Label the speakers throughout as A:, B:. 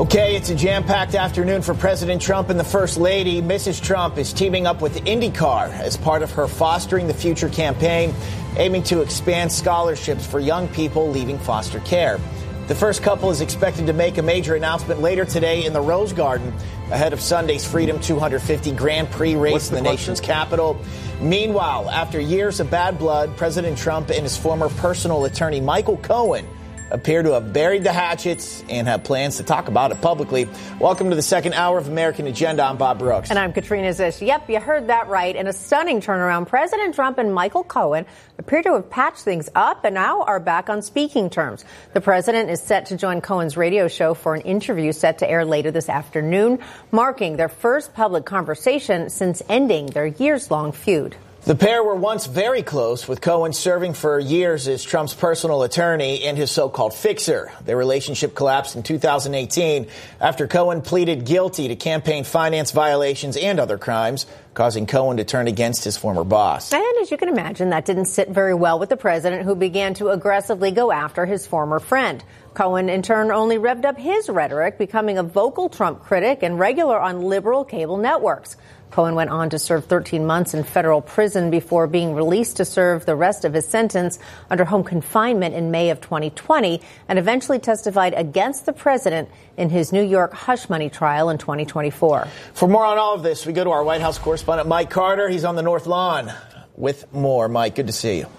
A: Okay, it's a jam-packed afternoon for President Trump and the First Lady. Mrs. Trump is teaming up with IndyCar as part of her Fostering the Future campaign, aiming to expand scholarships for young people leaving foster care. The first couple is expected to make a major announcement later today in the Rose Garden ahead of Sunday's Freedom 250 Grand Prix race in the nation's capital. Meanwhile, after years of bad blood, President Trump and his former personal attorney, Michael Cohen, appear to have buried the hatchets and have plans to talk about it publicly. Welcome to the second hour of American Agenda. I'm Bob Brooks.
B: And I'm Katrina Zish. Yep, you heard that right. In a stunning turnaround, President Trump and Michael Cohen appear to have patched things up and now are back on speaking terms. The president is set to join Cohen's radio show for an interview set to air later this afternoon, marking their first public conversation since ending their years-long feud.
A: The pair were once very close, with Cohen serving for years as Trump's personal attorney and his so-called fixer. Their relationship collapsed in 2018 after Cohen pleaded guilty to campaign finance violations and other crimes, causing Cohen to turn against his former boss.
B: And as you can imagine, that didn't sit very well with the president, who began to aggressively go after his former friend. Cohen, in turn, only revved up his rhetoric, becoming a vocal Trump critic and regular on liberal cable networks. Cohen went on to serve 13 months in federal prison before being released to serve the rest of his sentence under home confinement in May of 2020 and eventually testified against the president in his New York hush money trial in 2024.
A: For more on all of this, we go to our White House correspondent, Mike Carter. He's on the North Lawn with more. Mike, good to see you.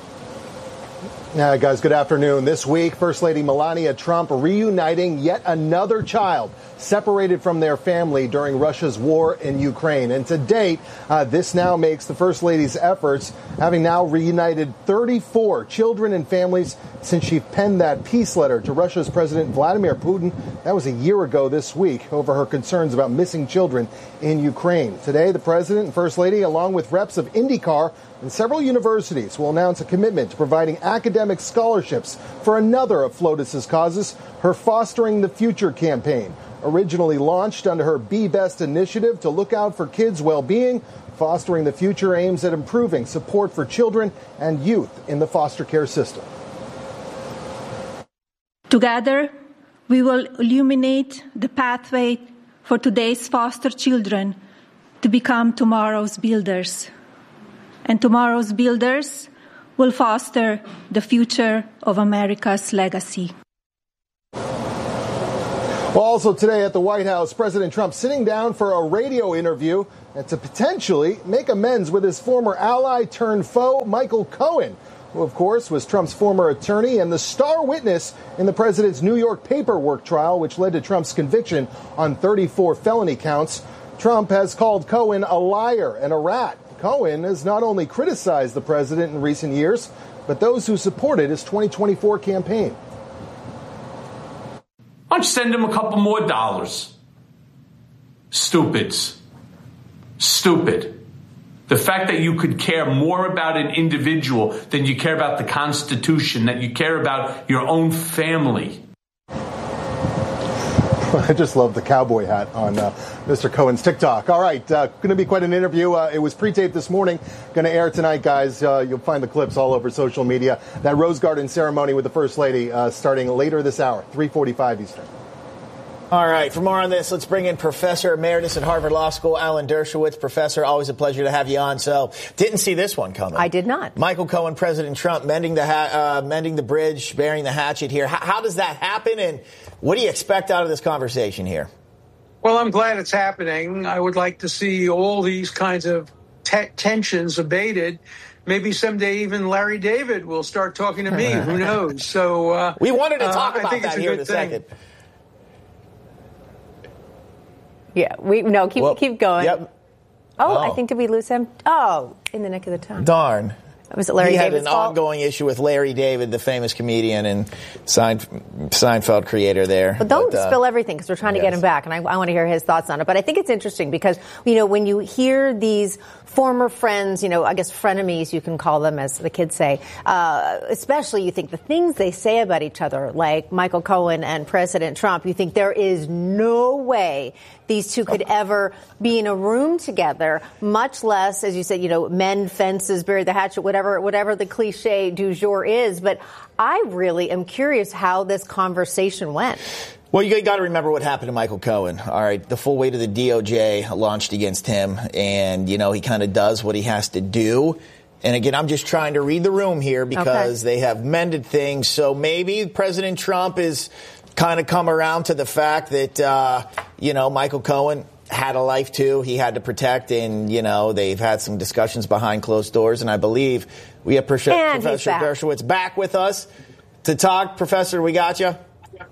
C: Yeah, guys, good afternoon. This week, First Lady Melania Trump reuniting yet another child separated from their family during Russia's war in Ukraine. And to date, this now makes the First Lady's efforts, having now reunited 34 children and families since she penned that peace letter to Russia's President Vladimir Putin. That was a year ago this week, over her concerns about missing children in Ukraine. Today, the President and First Lady, along with reps of IndyCar and several universities, will announce a commitment to providing academic scholarships for another of FLOTUS's causes, her Fostering the Future campaign. Originally launched under her Be Best initiative to look out for kids' well-being, Fostering the Future aims at improving support for children and youth in the foster care system.
D: Together, we will illuminate the pathway for today's foster children to become tomorrow's builders. And tomorrow's builders will foster the future of America's legacy.
C: Well, also today at the White House, President Trump sitting down for a radio interview and to potentially make amends with his former ally turned foe, Michael Cohen, who, of course, was Trump's former attorney and the star witness in the president's New York paperwork trial, which led to Trump's conviction on 34 felony counts. Trump has called Cohen a liar and a rat. Cohen has not only criticized the president in recent years, but those who supported his 2024 campaign.
E: Why don't you send him a couple more dollars? Stupids. Stupid. The fact that you could care more about an individual than you care about the Constitution, that you care about your own family.
C: I just love the cowboy hat on Mr. Cohen's TikTok. All right, going to be quite an interview. It was pre-taped this morning. Going to air tonight, guys. You'll find the clips all over social media. That Rose Garden ceremony with the First Lady starting later this hour, 3:45 Eastern.
A: All right, for more on this, let's bring in Professor Emeritus at Harvard Law School, Alan Dershowitz. Professor, always a pleasure to have you on. So, didn't see this one coming.
B: I did not.
A: Michael Cohen, President Trump, mending the bridge, burying the hatchet here. How does that happen, and what do you expect out of this conversation here?
F: Well, I'm glad it's happening. I would like to see all these kinds of tensions abated. Maybe someday even Larry David will start talking to me. Who knows? So
A: we wanted to talk about that here in a second.
B: Yeah, keep going.
A: Yep.
B: Oh, I think, did we lose him? Oh, in the nick of the time.
A: Darn.
B: Was it Larry
A: David's
B: David's
A: fault? He had an ongoing issue with Larry David, the famous comedian and Seinfeld creator there.
B: But don't spill everything, because we're trying to get him back, and I want to hear his thoughts on it. But I think it's interesting because, when you hear these former friends, I guess frenemies, you can call them, as the kids say, especially you think the things they say about each other, like Michael Cohen and President Trump, you think there is no way these two could ever be in a room together, much less, as you said, mend fences, bury the hatchet, whatever the cliche du jour is. But I really am curious how this conversation went.
A: Well, you got to remember what happened to Michael Cohen. All right, the full weight of the DOJ launched against him, and, he kind of does what he has to do. And again, I'm just trying to read the room here because they have mended things. So maybe President Trump is kind of come around to the fact that, Michael Cohen had a life, too. He had to protect, and, they've had some discussions behind closed doors. And I believe we have Professor Dershowitz back with us to talk. Professor, we got you.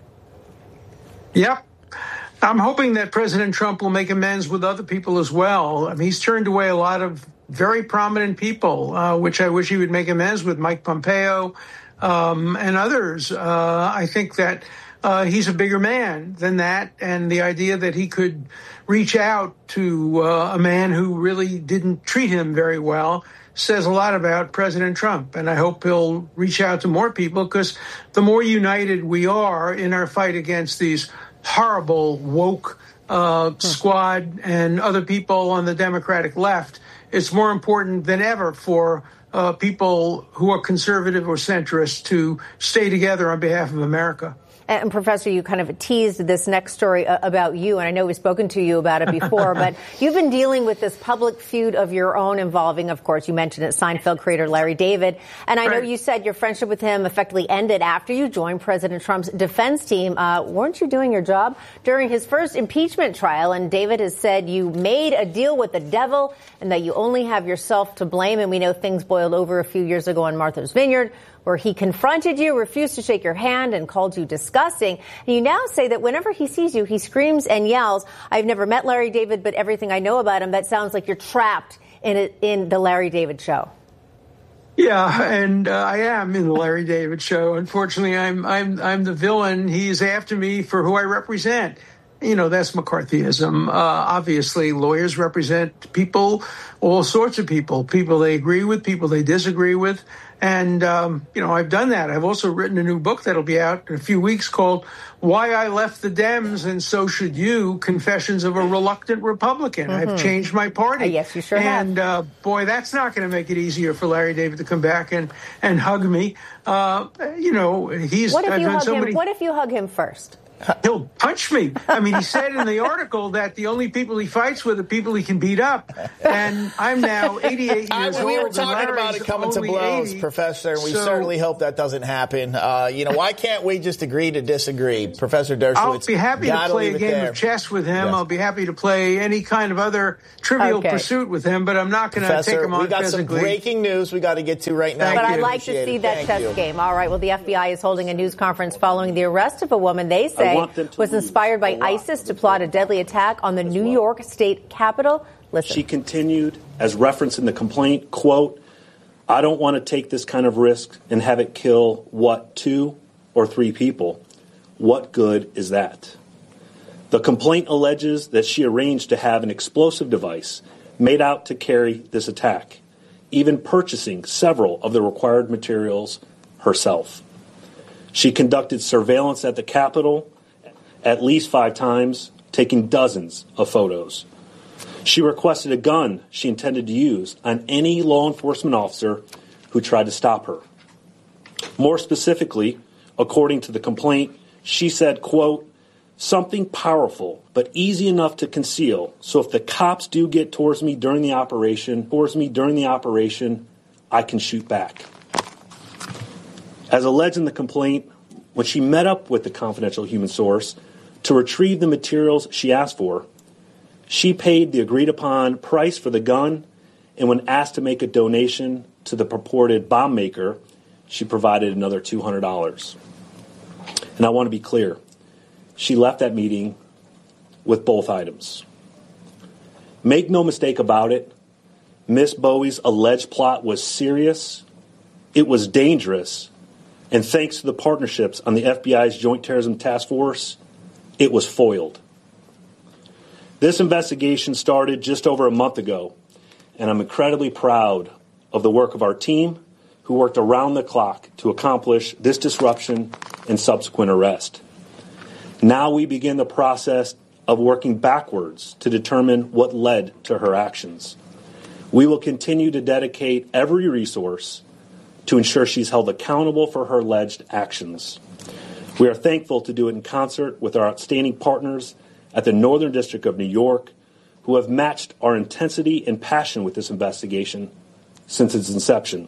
F: Yep. I'm hoping that President Trump will make amends with other people as well. I mean, he's turned away a lot of very prominent people, which I wish he would make amends with, Mike Pompeo and others. I think that he's a bigger man than that, and the idea that he could reach out to a man who really didn't treat him very well says a lot about President Trump. And I hope he'll reach out to more people, because the more united we are in our fight against these horrible woke squad and other people on the Democratic left, it's more important than ever for people who are conservative or centrist to stay together on behalf of America.
B: And Professor, you kind of teased this next story about you, and I know we've spoken to you about it before, but you've been dealing with this public feud of your own involving, of course, you mentioned it, Seinfeld creator Larry David. And I know you said your friendship with him effectively ended after you joined President Trump's defense team. Weren't you doing your job during his first impeachment trial? And David has said you made a deal with the devil and that you only have yourself to blame. And we know things boiled over a few years ago on Martha's Vineyard, where he confronted you, refused to shake your hand, and called you disgusting. And you now say that whenever he sees you, he screams and yells. I've never met Larry David, but everything I know about him, that sounds like you're trapped in the Larry David show.
F: Yeah, and I am in the Larry David show. Unfortunately, I'm the villain. He's after me for who I represent. That's McCarthyism. Obviously, lawyers represent people, all sorts of people they agree with, people they disagree with. And, I've done that. I've also written a new book that'll be out in a few weeks called Why I Left the Dems and So Should You, Confessions of a Reluctant Republican. I've changed my party.
B: Yes, you sure have.
F: And, boy, that's not going to make it easier for Larry David to come back and hug me.
B: What if you hug him first?
F: He'll punch me. I mean, he said in the article that the only people he fights with are people he can beat up. And I'm now 88 years old.
A: We were talking about it coming to blows, 80. Professor, and we certainly hope that doesn't happen. Why can't we just agree to disagree? Professor Dershowitz,
F: I'll be happy to play a game of chess with him. Yes. I'll be happy to play any kind of other trivial pursuit with him, but I'm not going to take him on physically.
A: We got some breaking news we got to get to right now.
B: But I'd like to see that chess game. All right, well, the FBI is holding a news conference following the arrest of a woman they say was inspired by ISIS to plot a deadly attack on the New York State Capitol. Listen.
G: She continued, as referenced in the complaint, quote, I don't want to take this kind of risk and have it kill, 2 or 3 people. What good is that? The complaint alleges that she arranged to have an explosive device made out to carry this attack, even purchasing several of the required materials herself. She conducted surveillance at the Capitol at least 5 times, taking dozens of photos. She requested a gun she intended to use on any law enforcement officer who tried to stop her. More specifically, according to the complaint, she said, quote, something powerful but easy enough to conceal, so if the cops do get towards me during the operation, I can shoot back. As alleged in the complaint, when she met up with the confidential human source to retrieve the materials she asked for, she paid the agreed-upon price for the gun, and when asked to make a donation to the purported bomb maker, she provided another $200. And I want to be clear, she left that meeting with both items. Make no mistake about it, Miss Bowie's alleged plot was serious, it was dangerous, and thanks to the partnerships on the FBI's Joint Terrorism Task Force, it was foiled. This investigation started just over a month ago, and I'm incredibly proud of the work of our team, who worked around the clock to accomplish this disruption and subsequent arrest. Now we begin the process of working backwards to determine what led to her actions. We will continue to dedicate every resource to ensure she's held accountable for her alleged actions. We are thankful to do it in concert with our outstanding partners at the Northern District of New York, who have matched our intensity and passion with this investigation since its inception.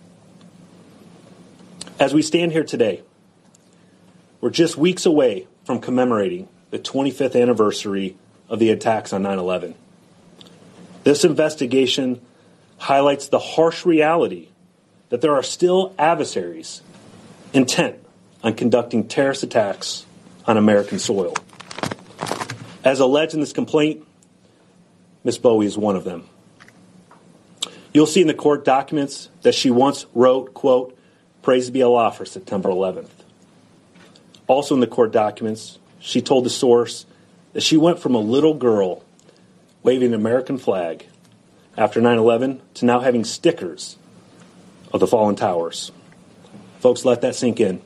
G: As we stand here today, we're just weeks away from commemorating the 25th anniversary of the attacks on 9/11. This investigation highlights the harsh reality that there are still adversaries intent on conducting terrorist attacks on American soil. As alleged in this complaint, Ms. Bowie is one of them. You'll see in the court documents that she once wrote, quote, "Praise be Allah" for September 11th. Also in the court documents, she told the source that she went from a little girl waving an American flag after 9/11 to now having stickers of the fallen towers. Folks, let that sink in.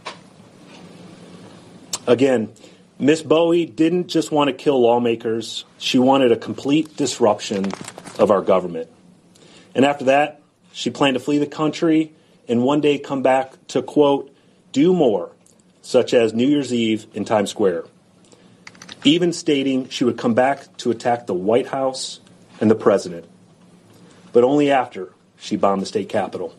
G: Again, Ms. Bowie didn't just want to kill lawmakers. She wanted a complete disruption of our government. And after that, she planned to flee the country and one day come back to, quote, do more, such as New Year's Eve in Times Square, even stating she would come back to attack the White House and the president, but only after she bombed the state capitol.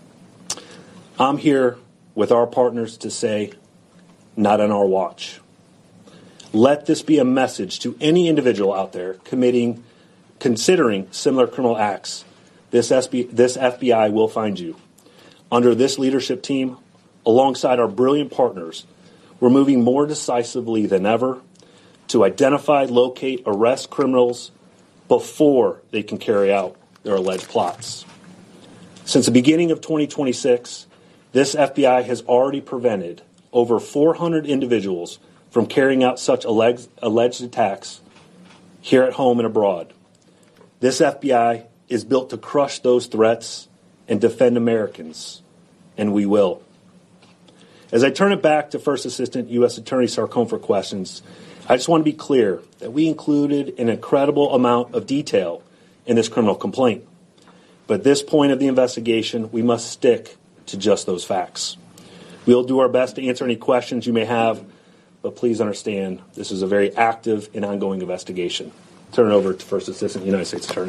G: I'm here with our partners to say, not on our watch. Let this be a message to any individual out there considering similar criminal acts. This FBI will find you. Under this leadership team, alongside our brilliant partners, we're moving more decisively than ever to identify, locate, arrest criminals before they can carry out their alleged plots. Since the beginning of 2026, this FBI has already prevented over 400 individuals from carrying out such alleged attacks here at home and abroad. This FBI is built to crush those threats and defend Americans, and we will. As I turn it back to First Assistant U.S. Attorney Sarcone for questions, I just want to be clear that we included an incredible amount of detail in this criminal complaint. But at this point of the investigation, we must stick to just those facts. We'll do our best to answer any questions you may have, but please understand this is a very active and ongoing investigation. Turn it over to First Assistant United States Attorney.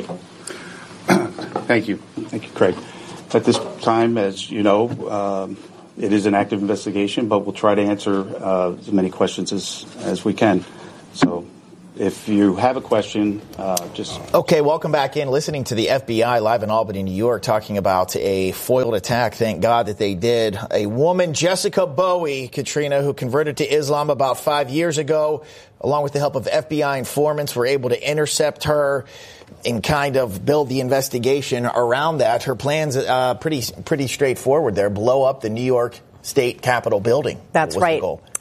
H: Thank you. Thank you, Craig. At this time, as you know, it is an active investigation, but we'll try to answer as many questions as we can. So if you have a question, just...
A: Okay, welcome back in. Listening to the FBI live in Albany, New York, talking about a foiled attack. Thank God that they did. A woman, Jessica Bowie, Katrina, who converted to Islam about 5 years ago, along with the help of FBI informants, were able to intercept her and kind of build the investigation around that. Her plans pretty straightforward there. Blow up the New York State Capitol building.
B: That's right.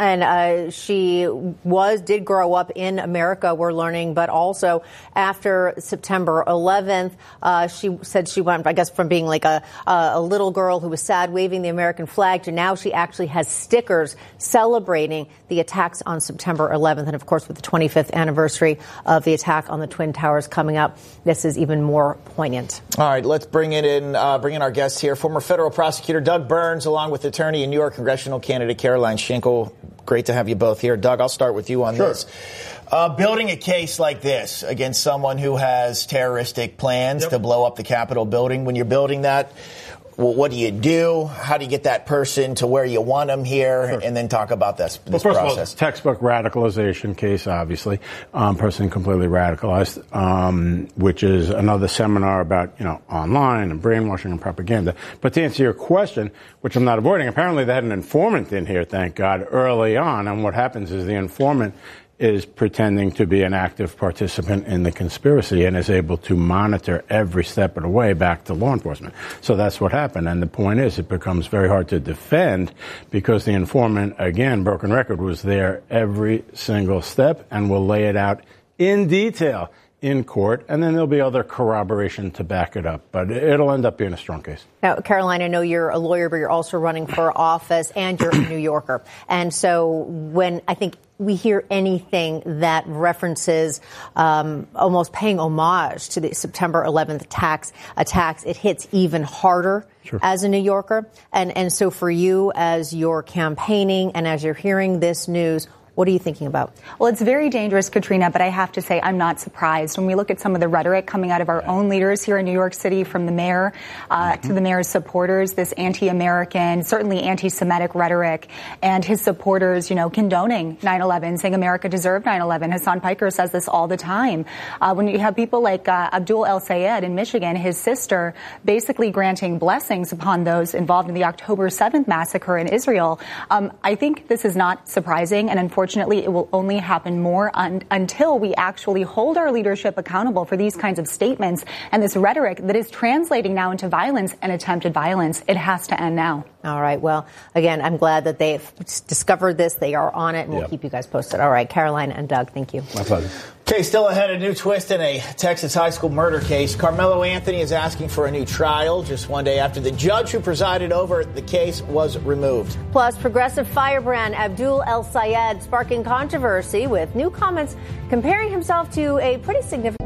B: And she did grow up in America, we're learning, but also after September 11th, she said she went, I guess, from being like a little girl who was sad waving the American flag to now she actually has stickers celebrating the attacks on September 11th. And of course, with the 25th anniversary of the attack on the Twin Towers coming up, this is even more poignant.
A: All right, let's bring in our guests here. Former federal prosecutor Doug Burns, along with attorney and New York congressional candidate Caroline Schinkel. Great to have you both here. Doug, I'll start with you on this. Building a case like this against someone who has terroristic plans to blow up the Capitol building, when you're building that, what do you do? How do you get that person to where you want them here? Sure. And then talk about this process.
I: Of all, textbook radicalization case, obviously. Person completely radicalized, which is another seminar about, online and brainwashing and propaganda. But to answer your question, which I'm not avoiding, apparently they had an informant in here, thank God, early on. And what happens is the informant is pretending to be an active participant in the conspiracy and is able to monitor every step of the way back to law enforcement. So that's what happened. And the point is, it becomes very hard to defend because the informant, again, broken record, was there every single step and will lay it out in detail in court, and then there'll be other corroboration to back it up. But it'll end up being a strong case.
B: Now, Caroline, I know you're a lawyer, but you're also running for office, and you're a New Yorker. And so when I think we hear anything that references almost paying homage to the September 11th attacks, it hits even harder. Sure. As a New Yorker. And so for you, as you're campaigning and as you're hearing this news, what are you thinking about?
J: Well, it's very dangerous, Katrina, but I have to say I'm not surprised. When we look at some of the rhetoric coming out of our own leaders here in New York City, from the mayor to the mayor's supporters, this anti-American, certainly anti-Semitic rhetoric, and his supporters, condoning 9/11, saying America deserved 9/11. Hassan Piker says this all the time. When you have people like Abdul El Sayed in Michigan, his sister, basically granting blessings upon those involved in the October 7th massacre in Israel, I think this is not surprising, and unfortunately, it will only happen more until we actually hold our leadership accountable for these kinds of statements and this rhetoric that is translating now into violence and attempted violence. It has to end now.
B: All right. Well, again, I'm glad that they've discovered this. They are on it, and we'll keep you guys posted. All right. Caroline and Doug, thank you.
I: My pleasure.
A: Okay, still ahead, a new twist in a Texas high school murder case. Carmelo Anthony is asking for a new trial just one day after the judge who presided over the case was removed.
B: Plus, progressive firebrand Abdul El Sayed sparking controversy with new comments comparing himself to a pretty significant